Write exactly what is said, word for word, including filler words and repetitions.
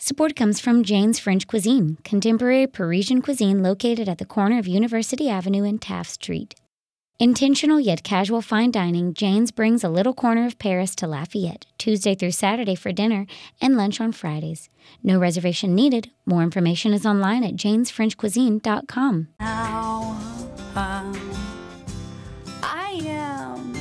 Support comes from Jane's French Cuisine, contemporary Parisian cuisine located at the corner of University Avenue and Taft Street. Intentional yet casual fine dining, Jane's brings a little corner of Paris to Lafayette, Tuesday through Saturday for dinner and lunch on Fridays. No reservation needed. More information is online at janes french cuisine dot com.